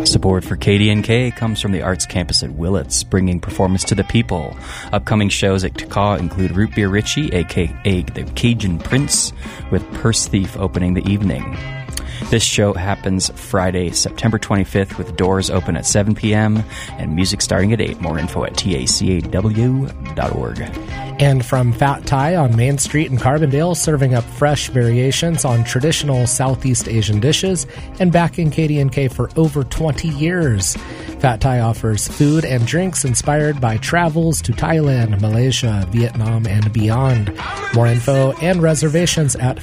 Support for KDNK comes from the Arts Campus at Willits, bringing performance to the people. Upcoming shows at Takaw include Root Beer Richie, a.k.a. the Cajun Prince, with Purse Thief opening the evening. This show happens Friday, September 25th, with doors open at 7 p.m. and music starting at 8. More info at tacaw.org. And from Fat Thai on Main Street in Carbondale, serving up fresh variations on traditional Southeast Asian dishes and backing KDNK for over 20 years. Fat Thai offers food and drinks inspired by travels to Thailand, Malaysia, Vietnam, and beyond. More info and reservations at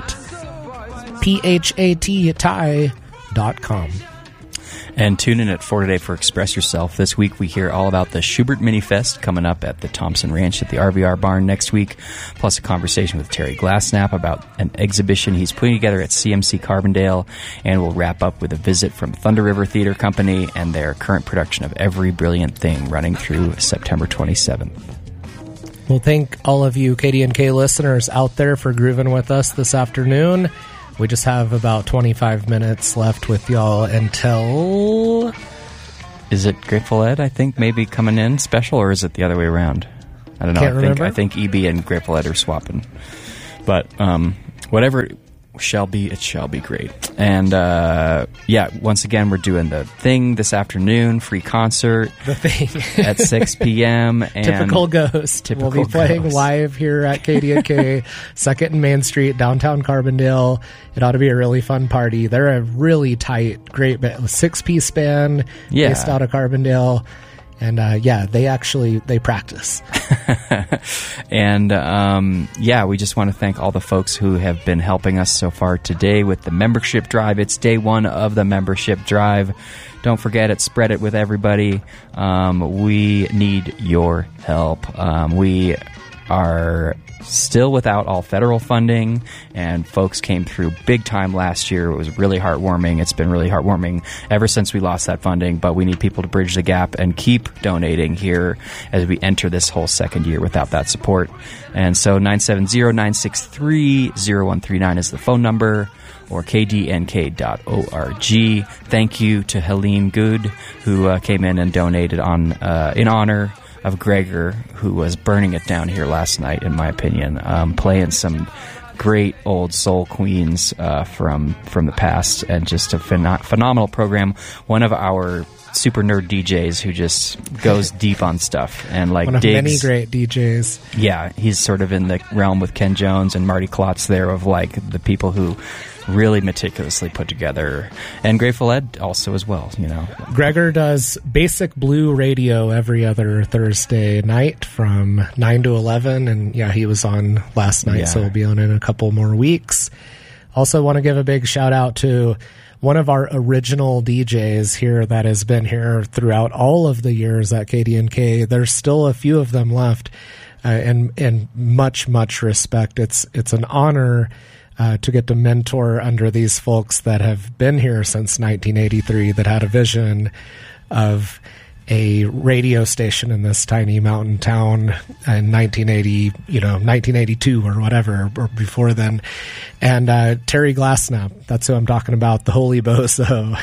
PHATThai.com. And tune in at 4 today for Express Yourself. This week we hear all about the Schubert Mini Fest coming up at the Thompson Ranch at the RVR Barn next week, plus a conversation with Terry Glassnap about an exhibition he's putting together at CMC Carbondale, and we'll wrap up with a visit from Thunder River Theater Company and their current production of Every Brilliant Thing running through September 27th. We'll thank all of you KDNK listeners out there for grooving with us this afternoon. We just have about 25 minutes left with y'all until... Is it Grateful Ed, I think, maybe coming in special, or is it the other way around? I don't know. I think EB and Grateful Ed are swapping. But whatever shall be, it shall be great. And once again, we're doing The Thing this afternoon, free concert. The Thing. At 6 p.m. And Typical Ghost. We'll be playing live here at KDNK, 2nd and Main Street, downtown Carbondale. It ought to be a really fun party. They're a really tight, great band, 6-piece band based out of Carbondale. And, they practice. And, we just want to thank all the folks who have been helping us so far today with the membership drive. It's day 1 of the membership drive. Don't forget it. Spread it with everybody. We need your help. We are still without all federal funding, and folks came through big time last year. It was really heartwarming. It's been really heartwarming ever since we lost that funding, but we need people to bridge the gap and keep donating here as we enter this whole second year without that support. And so 970-963-0139 is the phone number, or kdnk.org. Thank you to Helene Good, who came in and donated in honor of Gregor, who was burning it down here last night, in my opinion, playing some great old soul queens from the past, and just a phenomenal program. One of our super nerd DJs who just goes deep on stuff and like one of digs. Many great DJs. Yeah, he's sort of in the realm with Ken Jones and Marty Klotz there of like the people who really meticulously put together, and Grateful Ed also as well, you know. Gregor does Basic Blue Radio every other Thursday night from 9 to 11, and he was on last night, so he'll be on in a couple more weeks. Also want to give a big shout out to one of our original DJs here that has been here throughout all of the years at KDNK. There's still a few of them left, and much respect. It's an honor to get to mentor under these folks that have been here since 1983, that had a vision of a radio station in this tiny mountain town in 1982 or whatever, or before then. And Terry Glassnap, that's who I'm talking about, the Holy Bozo.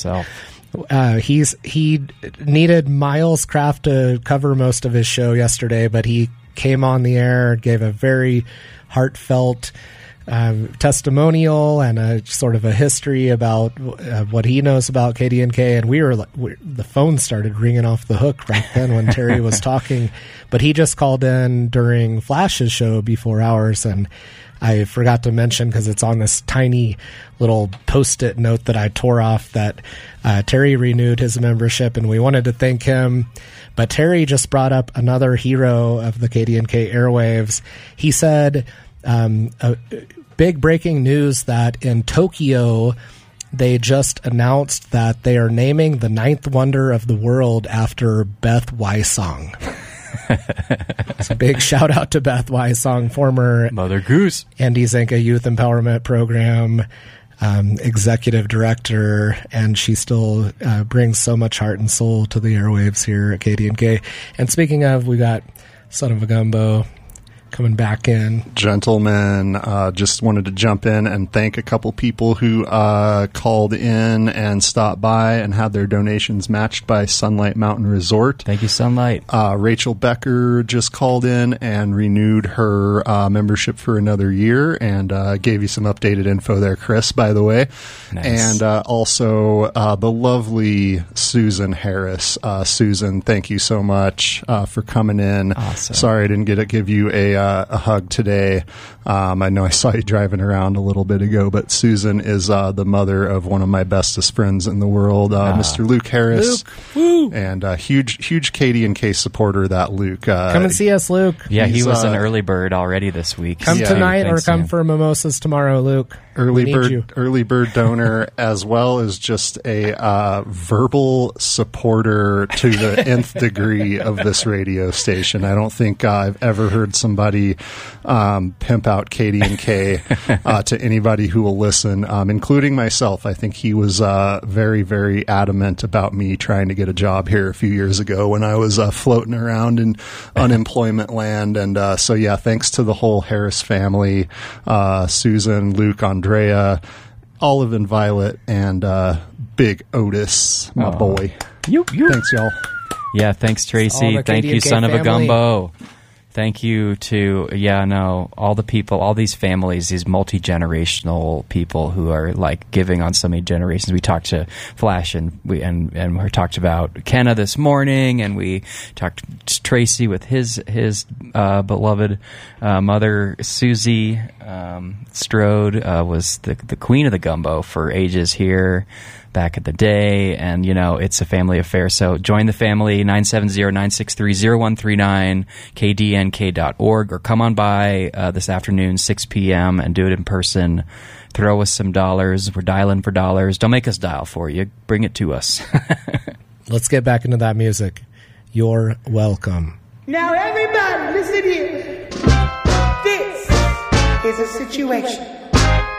He needed Miles Kraft to cover most of his show yesterday, but he came on the air, gave a very heartfelt testimonial and a sort of a history about what he knows about KDNK, and the phone started ringing off the hook right then when Terry was talking. But he just called in during Flash's show before ours, and I forgot to mention, because it's on this tiny little post-it note that I tore off, that Terry renewed his membership, and we wanted to thank him. But Terry just brought up another hero of the KDNK airwaves. He said, big breaking news that in Tokyo, they just announced that they are naming the 9th wonder of the world after Beth Wysong. It's a big shout out to Beth Wysong, former Mother Goose Andy Zinka Youth Empowerment Program executive director, and she still brings so much heart and soul to the airwaves here at KDNK. And speaking of, we got Son of a Gumbo, coming back in. Gentlemen, just wanted to jump in and thank a couple people who called in and stopped by and had their donations matched by Sunlight Mountain Resort. Thank you, Sunlight. Rachel Becker just called in and renewed her membership for another year, and gave you some updated info there, Chris, by the way. Nice. And also the lovely Susan Harris. Susan, thank you so much for coming in. Awesome. Sorry I didn't get to give you a hug today. I know I saw you driving around a little bit ago, but Susan is the mother of one of my bestest friends in the world, Mr. Luke Harris. Luke, woo! And huge KD&K supporter, that Luke. Come and see us, Luke. Yeah, he was an early bird already this week. Come Yeah. tonight or Thanks, come man. for mimosas tomorrow, Luke. We need you. Early bird donor, as well as just a verbal supporter to the nth degree of this radio station. I don't think I've ever heard somebody pimp out KD&K to anybody who will listen, including myself. I think he was very, very adamant about me trying to get a job here a few years ago when I was floating around in unemployment land. And so, yeah, thanks to the whole Harris family, Susan, Luke, Andrea, Olive and Violet, and Big Otis, my boy. Thanks, y'all. Yeah, thanks, All Tracy. the Thank you, KD&K son of a family. gumbo. Thank you to, all the people, all these families, these multi-generational people who are like giving on so many generations. We talked to Flash and we talked about Kenna this morning, and we talked to Tracy with his beloved mother, Susie Strode, was the queen of the gumbo for ages here back in the day, and it's a family affair. So join the family, 970-963-0139, kdnk.org, or come on by this afternoon, 6 p.m., and do it in person. Throw us some dollars. We're dialing for dollars. Don't make us dial for you. Bring it to us. Let's get back into that music. You're welcome. Now everybody listen here. This is a situation.